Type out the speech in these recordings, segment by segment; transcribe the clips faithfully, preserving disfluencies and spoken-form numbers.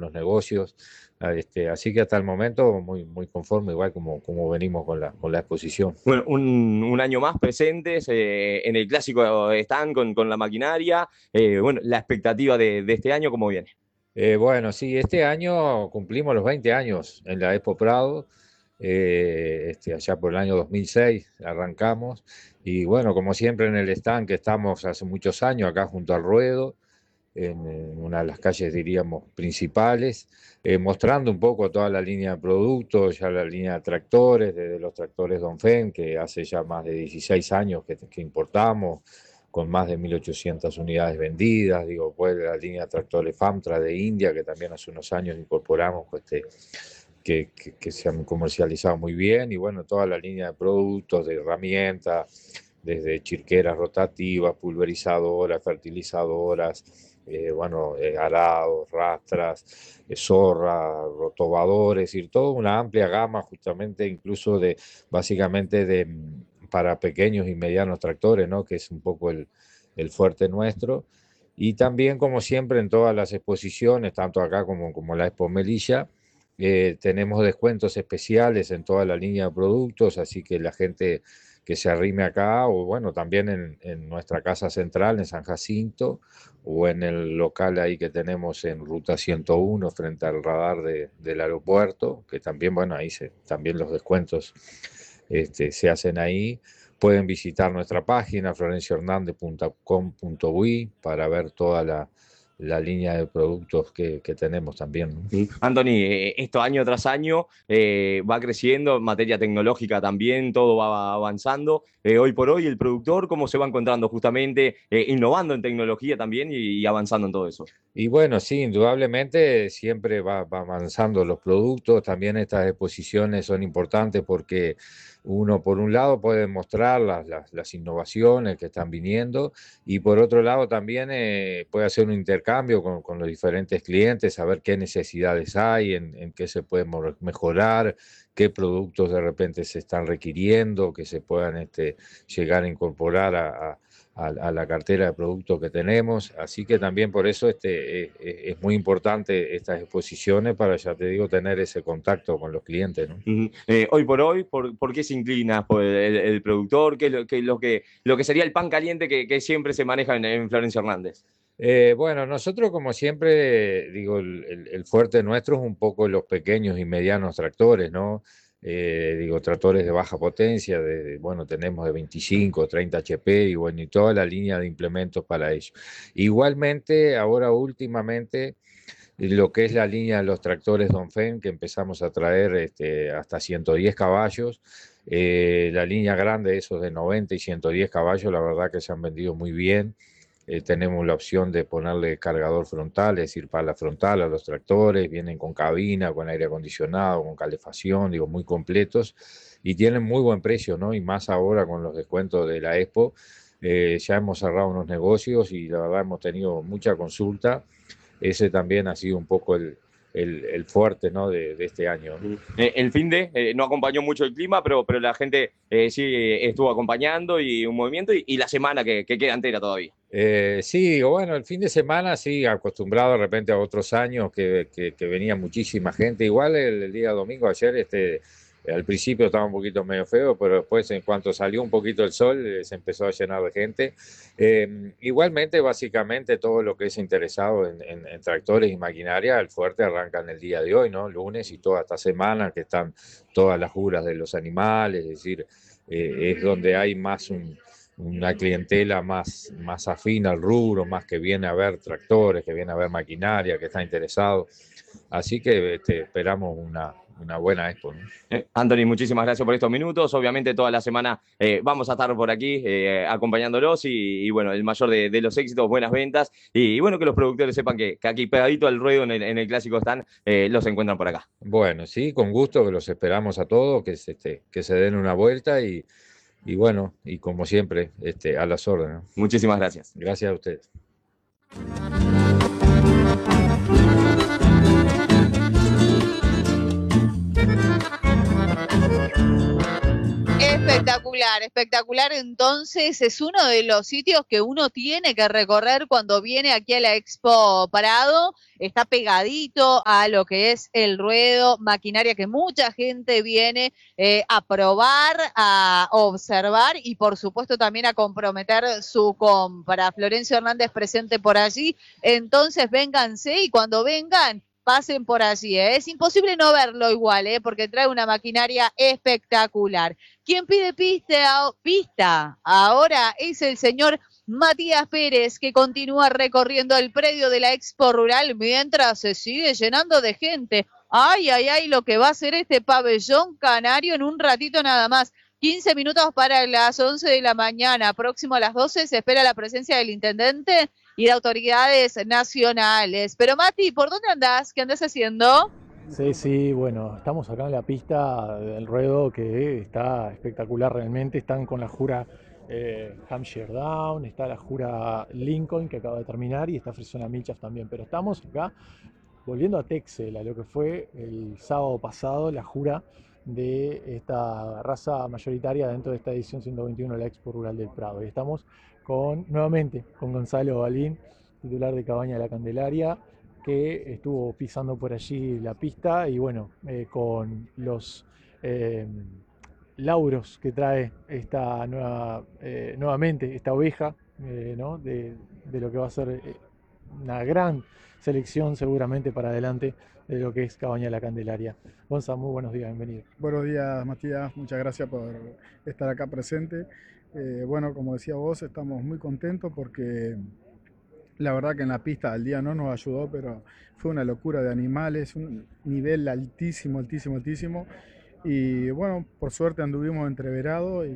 algunos negocios. Este, así que hasta el momento muy, muy conforme, igual como, como venimos con la, con la exposición. Bueno, un, un año más presentes eh, en el clásico stand con, con la maquinaria. Eh, bueno, la expectativa de, de este año, ¿cómo viene? Eh, bueno, sí, este año cumplimos los veinte años en la Expo Prado, eh, este, allá por el año dos mil seis arrancamos, y bueno, como siempre en el stand que estamos hace muchos años, acá junto al ruedo, en, en una de las calles, diríamos, principales, eh, mostrando un poco toda la línea de productos, ya la línea de tractores, desde los tractores Dongfeng, que hace ya más de dieciséis años que, que importamos, con más de mil ochocientas unidades vendidas, digo, pues la línea de tractores Famtra de India, que también hace unos años incorporamos, pues, este, que, que, que se han comercializado muy bien, y bueno, toda la línea de productos, de herramientas, desde chirqueras rotativas, pulverizadoras, fertilizadoras, eh, bueno, eh, arados, rastras, eh, zorra, rotobadores, es decir, toda una amplia gama justamente incluso de, básicamente de, para pequeños y medianos tractores, ¿no? Que es un poco el, el fuerte nuestro. Y también, como siempre, en todas las exposiciones, tanto acá como, como la Expo Melilla, eh, tenemos descuentos especiales en toda la línea de productos, así que la gente que se arrime acá, o bueno, también en, en nuestra casa central, en San Jacinto, o en el local ahí que tenemos en Ruta ciento uno, frente al radar de, del aeropuerto, que también, bueno, ahí se, también los descuentos este, se hacen ahí. Pueden visitar nuestra página florencio hernández punto com punto uy para ver toda la, la línea de productos que, que tenemos también, ¿no? Sí. Anthony, eh, esto año tras año eh, va creciendo, en materia tecnológica también, todo va avanzando. Eh, hoy por hoy, el productor, ¿cómo se va encontrando justamente, eh, innovando en tecnología también y, y avanzando en todo eso? Y bueno, sí, indudablemente siempre va, va avanzando los productos. También estas exposiciones son importantes porque uno, por un lado, puede mostrar las, las, las innovaciones que están viniendo, y por otro lado también eh, puede hacer un intercambio con, con los diferentes clientes, saber qué necesidades hay, en, en qué se puede mo- mejorar, qué productos de repente se están requiriendo, que se puedan este, llegar a incorporar a, a a, a la cartera de productos que tenemos. Así que también por eso este, es, es muy importante estas exposiciones para, ya te digo, tener ese contacto con los clientes, ¿no? Uh -huh. eh, hoy por hoy, ¿por, ¿por qué se inclina por el, el, el productor? ¿Qué es lo, qué, lo, que, lo que sería el pan caliente que, que siempre se maneja en, en Florencio Hernández? Eh, bueno, nosotros como siempre, digo, el, el, el fuerte nuestro es un poco los pequeños y medianos tractores, ¿no? Eh, digo, tractores de baja potencia, de, bueno, tenemos de veinticinco, treinta H P y bueno, y toda la línea de implementos para ello. Igualmente, ahora últimamente, lo que es la línea de los tractores Dongfeng, que empezamos a traer este, hasta ciento diez caballos, eh, la línea grande, esos de noventa y ciento diez caballos, la verdad que se han vendido muy bien. Eh, tenemos la opción de ponerle cargador frontal, es decir, para la frontal a los tractores, vienen con cabina, con aire acondicionado, con calefacción, digo, muy completos, y tienen muy buen precio, ¿no? Y más ahora con los descuentos de la Expo, eh, ya hemos cerrado unos negocios y la verdad hemos tenido mucha consulta. Ese también ha sido un poco el, el, el fuerte, ¿no? de, de este año, ¿no? Eh, el fin de eh, no acompañó mucho el clima, pero, pero la gente eh, sí eh, estuvo acompañando y un movimiento y, y la semana que, que, queda entera todavía. Eh, sí, bueno, el fin de semana sí, acostumbrado de repente a otros años que, que, que venía muchísima gente. Igual el, el día domingo ayer, este, al principio estaba un poquito medio feo, pero después en cuanto salió un poquito el sol, eh, se empezó a llenar de gente. Eh, igualmente, básicamente, todo lo que es interesado en, en, en tractores y maquinaria, el fuerte arranca en el día de hoy, ¿no? Lunes y toda esta semana, que están todas las juras de los animales, es decir, eh, es donde hay más un una clientela más, más afín al rubro, más que viene a ver tractores, que viene a ver maquinaria, que está interesado. Así que este, esperamos una, una buena expo, ¿no? Eh, Anthony, muchísimas gracias por estos minutos. Obviamente toda la semana eh, vamos a estar por aquí eh, acompañándolos y, y, bueno, el mayor de, de, los éxitos, buenas ventas y, y bueno, que los productores sepan que, que aquí pegadito al ruedo en el, en el Clásico Stand eh, los encuentran por acá. Bueno, sí, con gusto, que los esperamos a todos, que se, este, que se den una vuelta y, y bueno, y como siempre, este, a las órdenes, ¿no? Muchísimas gracias. Gracias a ustedes. Espectacular. Espectacular, espectacular. Entonces es uno de los sitios que uno tiene que recorrer cuando viene aquí a la Expo Prado. Está pegadito a lo que es el ruedo, maquinaria que mucha gente viene eh, a probar, a observar y por supuesto también a comprometer su compra. Florencio Hernández presente por allí. Entonces vénganse y cuando vengan pasen por allí, ¿eh? Es imposible no verlo igual, ¿eh? Porque trae una maquinaria espectacular. ¿Quién pide pista? Pista ahora es el señor Matías Pérez, que continúa recorriendo el predio de la Expo Rural mientras se sigue llenando de gente. Ay, ay, ay, lo que va a hacer este pabellón canario en un ratito nada más. quince minutos para las once de la mañana. Próximo a las doce se espera la presencia del intendente y de autoridades nacionales. Pero Mati, ¿por dónde andás? ¿Qué andás haciendo? Sí, sí, bueno, estamos acá en la pista del ruedo que está espectacular realmente. Están con la jura eh, Hampshire Down, está la jura Lincoln que acaba de terminar y está Frisona Milchaf también. Pero estamos acá volviendo a Texel, a lo que fue el sábado pasado la jura de esta raza mayoritaria dentro de esta edición ciento veintiuno de la Expo Rural del Prado. Y estamos con, nuevamente con Gonzalo Balín, titular de Cabaña de la Candelaria, que estuvo pisando por allí la pista y bueno, eh, con los eh, lauros que trae esta nueva, eh, nuevamente esta oveja, eh, ¿no? de, de lo que va a ser una gran selección seguramente para adelante de lo que es Cabaña de la Candelaria. Gonzalo, muy buenos días, bienvenido. Buenos días, Matías, muchas gracias por estar acá presente. Eh, bueno, como decía vos, estamos muy contentos porque la verdad que en la pista el día no nos ayudó, pero fue una locura de animales, un nivel altísimo, altísimo, altísimo. Y bueno, por suerte anduvimos entreverados y,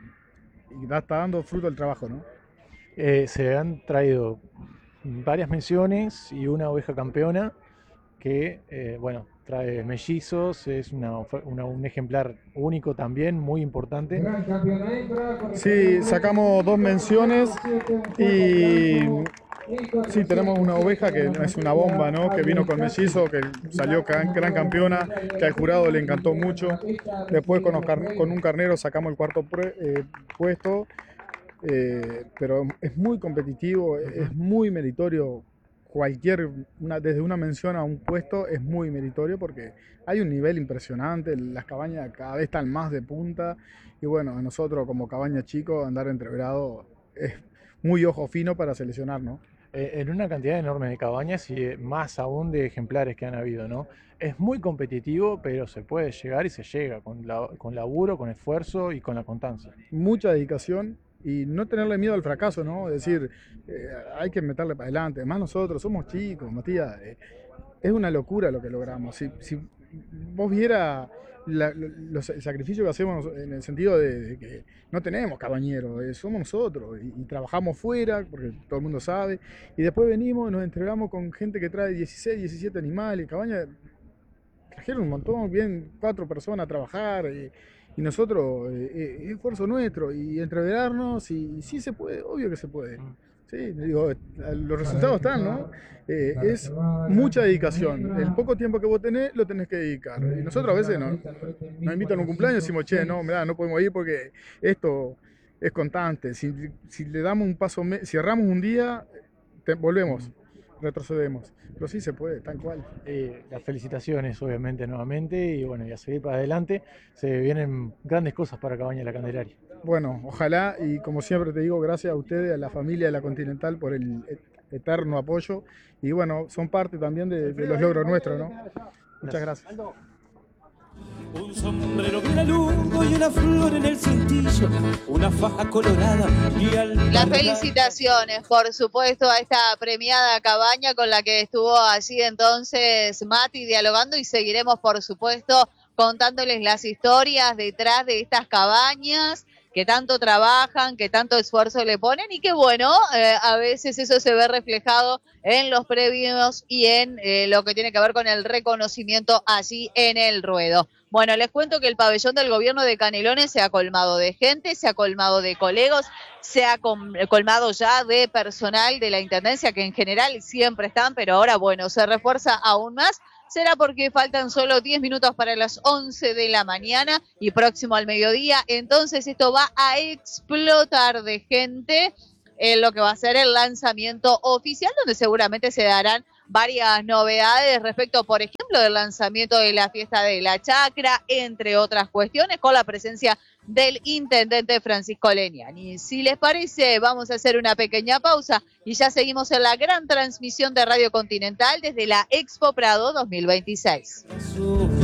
y da, está dando fruto el trabajo, ¿no? Eh, se han traído varias menciones y una oveja campeona que, eh, bueno, trae mellizos, es una, una, un ejemplar único también, muy importante. Sí, sacamos dos menciones y sí, tenemos una oveja que es una bomba, ¿no? Que vino con mellizo, que salió gran, gran campeona, que al jurado le encantó mucho. Después con, los, con un carnero sacamos el cuarto eh, puesto, eh, pero es muy competitivo, es muy meritorio. Cualquier, una, desde una mención a un puesto es muy meritorio porque hay un nivel impresionante, las cabañas cada vez están más de punta y bueno, nosotros como cabaña chico andar entreverado es muy ojo fino para seleccionar, ¿no? Eh, en una cantidad enorme de cabañas y más aún de ejemplares que han habido, ¿no? Es muy competitivo, pero se puede llegar y se llega con, la, con laburo, con esfuerzo y con la constancia. Mucha dedicación. Y no tenerle miedo al fracaso, ¿no? Es decir, eh, hay que meterle para adelante. Además nosotros somos chicos, Matías. Eh, es una locura lo que logramos. Si, si vos vieras la, los, el sacrificio que hacemos en el sentido de, de que no tenemos cabañeros, eh, somos nosotros. Y, y trabajamos fuera, porque todo el mundo sabe. Y después venimos y nos entregamos con gente que trae dieciséis, diecisiete animales. Cabaña trajeron un montón, bien cuatro personas a trabajar. Eh, Y nosotros, eh, es esfuerzo nuestro, y entreverarnos, y, y sí se puede, obvio que se puede. Sí, digo, los resultados están, ¿no? Eh, es mucha dedicación. El poco tiempo que vos tenés, lo tenés que dedicar. Y nosotros a veces nos, nos invitan a un cumpleaños y decimos, che, no, mirá, no podemos ir porque esto es constante. Si, si le damos un paso, si erramos un día, te, volvemos, retrocedemos. Pero sí se puede, tal cual. Eh, las felicitaciones, obviamente, nuevamente, y bueno, y a seguir para adelante. Se vienen grandes cosas para Cabaña de la Candelaria. Bueno, ojalá, y como siempre te digo, gracias a ustedes, a la familia de la Continental por el eterno apoyo. Y bueno, son parte también de, de los logros nuestros, ¿no? Muchas gracias. Un sombrero lujo y una flor en el cintillo, una faja colorada y al... Las felicitaciones, por supuesto, a esta premiada cabaña con la que estuvo allí entonces Mati dialogando y seguiremos, por supuesto, contándoles las historias detrás de estas cabañas que tanto trabajan, que tanto esfuerzo le ponen y que bueno, eh, a veces eso se ve reflejado en los premios y en eh, lo que tiene que ver con el reconocimiento allí en el ruedo. Bueno, les cuento que el pabellón del gobierno de Canelones se ha colmado de gente, se ha colmado de colegas, se ha colmado ya de personal de la Intendencia, que en general siempre están, pero ahora, bueno, se refuerza aún más. será porque faltan solo diez minutos para las once de la mañana y próximo al mediodía. Entonces esto va a explotar de gente en lo que va a ser el lanzamiento oficial, donde seguramente se darán varias novedades respecto, por ejemplo, del lanzamiento de la fiesta de la chacra, entre otras cuestiones, con la presencia del intendente Francisco Leniani. Si les parece, vamos a hacer una pequeña pausa y ya seguimos en la gran transmisión de Radio Continental desde la Expo Prado dos mil veintiséis.